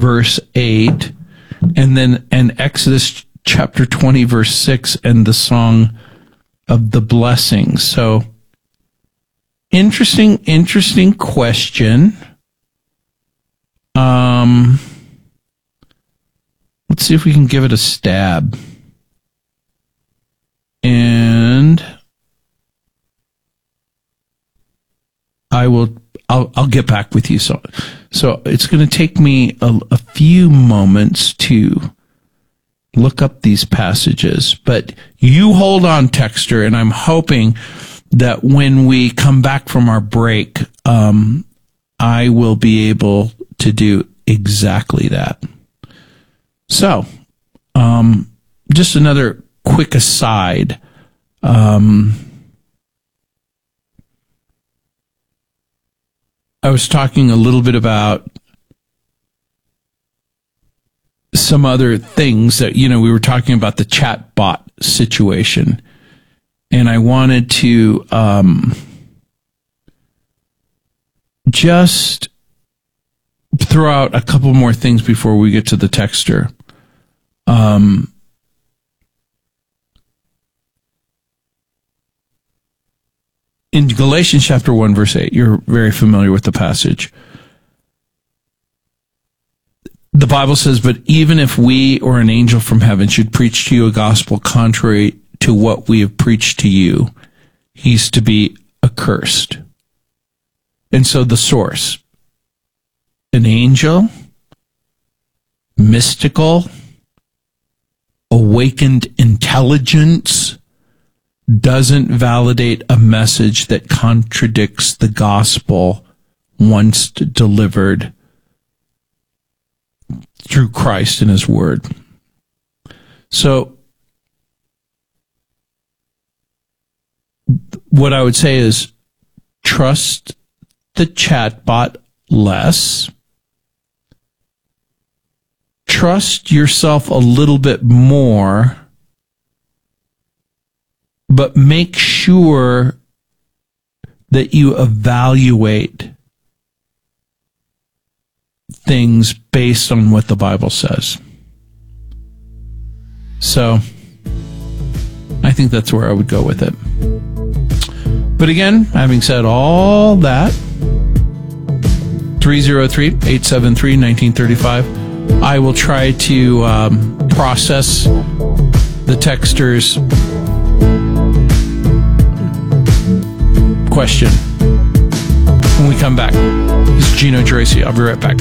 verse 8, and Exodus chapter 20, verse 6, and the Song of the Blessings. So, interesting question. Let's see if we can give it a stab. And I'll get back with you. So it's going to take me a few moments to look up these passages, but you hold on, texter, and I'm hoping that when we come back from our break, I will be able to do exactly that. So, just another quick aside. I was talking a little bit about some other things that, we were talking about the chat bot situation. And I wanted to just throw out a couple more things before we get to the texter. In Galatians chapter 1, verse 8, you're very familiar with the passage. The Bible says, "But even if we or an angel from heaven should preach to you a gospel contrary to what we have preached to you, he's to be accursed." And so the source, an angel, mystical, awakened intelligence, doesn't validate a message that contradicts the gospel once delivered through Christ and his word. So what I would say is trust the chatbot less. Trust yourself a little bit more, but make sure that you evaluate things based on what the Bible says. So, I think that's where I would go with it. But again, having said all that, 303-873-1935, I will try to process the texter's question when we come back. This is Gino Geraci. I'll be right back.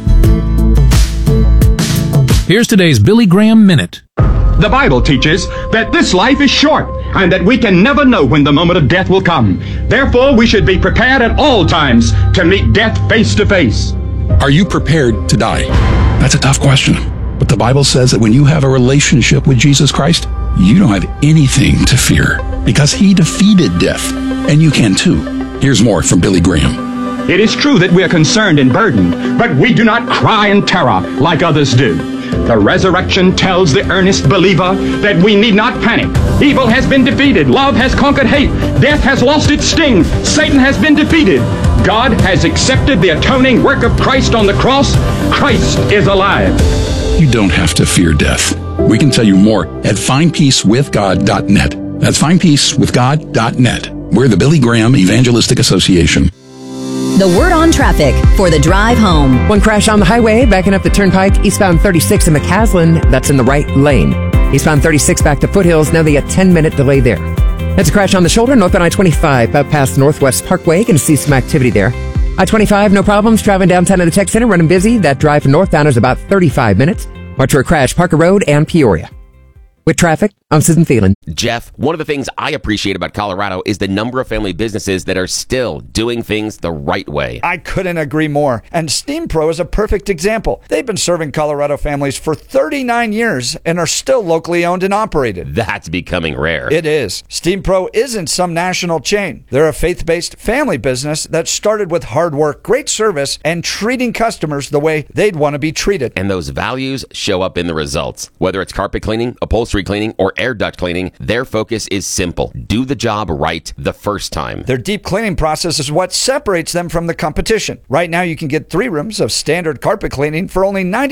Here's today's Billy Graham Minute. The Bible teaches that this life is short and that we can never know when the moment of death will come. Therefore, we should be prepared at all times to meet death face to face. Are you prepared to die? That's a tough question. But the Bible says that when you have a relationship with Jesus Christ, you don't have anything to fear because he defeated death. And you can too. Here's more from Billy Graham. It is true that we are concerned and burdened, but we do not cry in terror like others do. The resurrection tells the earnest believer that we need not panic. Evil has been defeated. Love has conquered hate. Death has lost its sting. Satan has been defeated. God has accepted the atoning work of Christ on the cross. Christ is alive. You don't have to fear death. We can tell you more at findpeacewithgod.net. That's findpeacewithgod.net. We're the Billy Graham Evangelistic Association. The word on traffic for the drive home. One crash on the highway, backing up the turnpike, eastbound 36 in McCaslin. That's in the right lane. Eastbound 36 back to Foothills, now they a 10-minute delay there. That's a crash on the shoulder, northbound I-25, up past Northwest Parkway. You can see some activity there. I-25, no problems. Traveling downtown to the Tech Center, running busy. That drive northbound is about 35 minutes. Watch for a crash, Parker Road and Peoria. With traffic, I'm Susan Thielen. Jeff, one of the things I appreciate about Colorado is the number of family businesses that are still doing things the right way. I couldn't agree more. And Steam Pro is a perfect example. They've been serving Colorado families for 39 years and are still locally owned and operated. That's becoming rare. It is. Steam Pro isn't some national chain. They're a faith-based family business that started with hard work, great service, and treating customers the way they'd want to be treated. And those values show up in the results. Whether it's carpet cleaning, upholstery cleaning, or air duct cleaning, their focus is simple. Do the job right the first time. Their deep cleaning process is what separates them from the competition. Right now, you can get 3 rooms of standard carpet cleaning for only $90